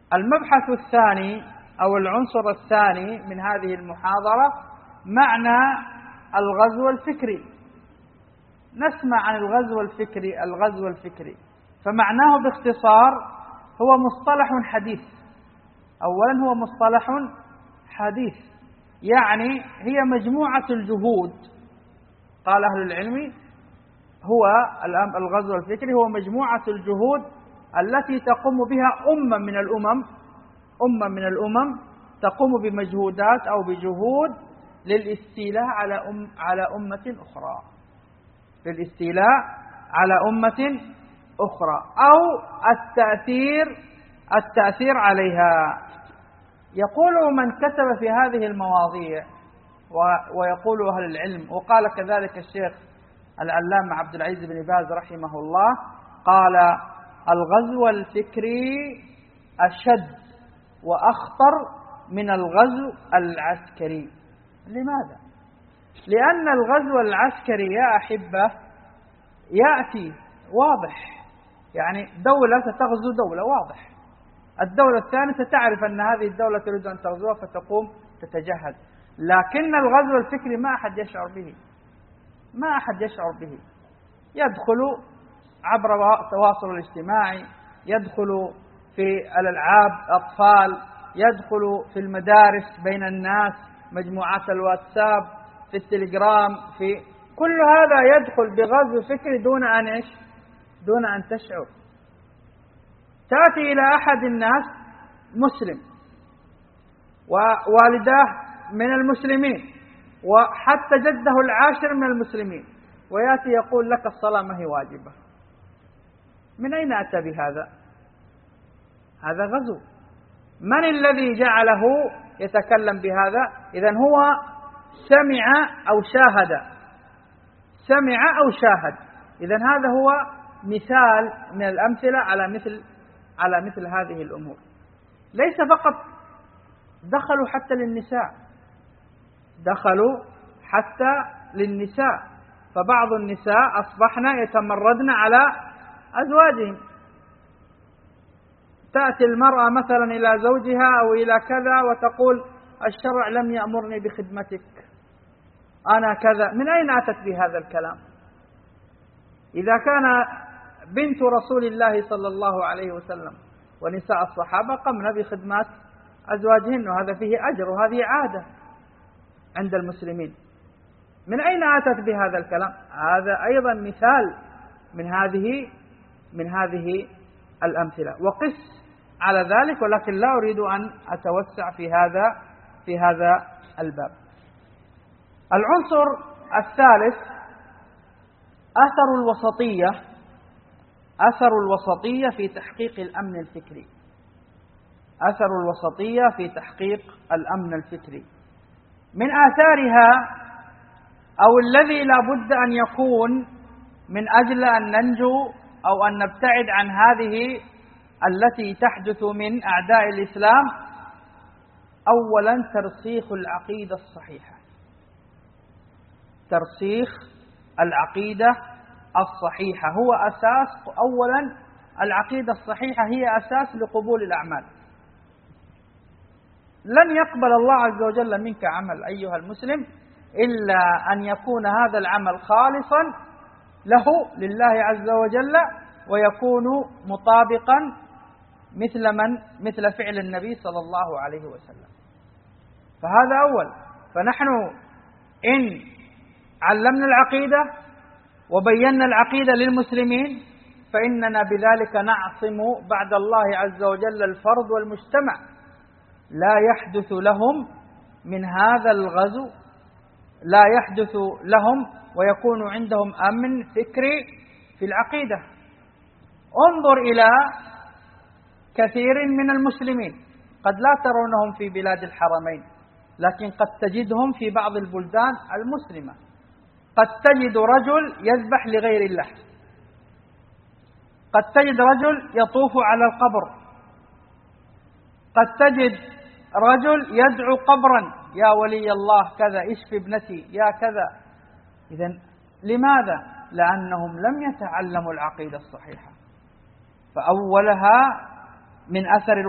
المبحث الثاني أو العنصر الثاني من هذه المحاضرة معنى الغزو الفكري. نسمع عن الغزو الفكري، فمعناه باختصار هو مصطلح حديث. أولا هو مصطلح حديث، يعني هي مجموعة الجهود. قال أهل العلم هو الغزو الفكري هو مجموعة الجهود التي تقوم بها أمة من الأمم تقوم بمجهودات أو بجهود للاستيلاء على أمة أخرى، أو التأثير عليها. يقول من كتب في هذه المواضيع ويقول أهل العلم، وقال كذلك الشيخ العلامة عبد العزيز بن باز رحمه الله، قال الغزو الفكري أشد وأخطر من الغزو العسكري. لماذا؟ لأن الغزو العسكري يا أحبة يأتي واضح، يعني دولة ستغزو دولة واضح، الدولة الثانية ستعرف أن هذه الدولة تريد أن تغزوها فتقوم تتجهز. لكن الغزو الفكري ما أحد يشعر به، يدخل عبر التواصل الاجتماعي، يدخل في الألعاب أطفال، يدخل في المدارس بين الناس، مجموعات الواتساب، في التليجرام، في كل هذا يدخل بغزو فكري دون أن تشعر. تأتي إلى أحد الناس مسلم ووالداه من المسلمين وحتى جده العاشر من المسلمين، ويأتي يقول لك الصلاة ما هي واجبة. من أين أتى بهذا؟ هذا غزو. من الذي جعله يتكلم بهذا؟ إذن هو سمع أو شاهد. إذن هذا هو مثال من الأمثلة على مثل هذه الأمور. ليس فقط دخلوا حتى للنساء، فبعض النساء أصبحن يتمردن على أزواجهم. تأتي المرأة مثلا إلى زوجها أو إلى كذا وتقول الشرع لم يأمرني بخدمتك، أنا كذا. من أين أتت بهذا الكلام؟ إذا كان بنت رسول الله صلى الله عليه وسلم ونساء الصحابة قمنا بخدمات أزواجهن، وهذا فيه أجر وهذه عادة عند المسلمين. من أين أتت بهذا الكلام؟ هذا أيضا مثال من هذه الأمثلة، وقس على ذلك، ولكن لا أريد أن أتوسع في هذا الباب. العنصر الثالث أثر الوسطية في تحقيق الأمن الفكري. من آثارها أو الذي لا بد أن يكون من أجل أن ننجو أو أن نبتعد عن هذه التي تحدث من أعداء الإسلام، أولا ترسيخ العقيدة الصحيحة هو أساس. أولا العقيدة الصحيحة هي أساس لقبول الأعمال. لن يقبل الله عز وجل منك عمل أيها المسلم إلا أن يكون هذا العمل خالصا لله عز وجل، ويكون مطابقا مثل فعل النبي صلى الله عليه وسلم. فهذا أول. فنحن إن علمنا العقيدة وبينا العقيدة للمسلمين فإننا بذلك نعصم بعد الله عز وجل الفرد والمجتمع، لا يحدث لهم من هذا الغزو، لا يحدث لهم ويكون عندهم أمن فكري في العقيدة. انظر إلى كثير من المسلمين، قد لا ترونهم في بلاد الحرمين، لكن قد تجدهم في بعض البلدان المسلمة. قد تجد رجل يذبح لغير الله، قد تجد رجل يطوف على القبر، قد تجد رجل يدعو قبرا يا ولي الله كذا، اشف ابنتي يا كذا. إذن لماذا؟ لأنهم لم يتعلموا العقيدة الصحيحة. فأولها من أثر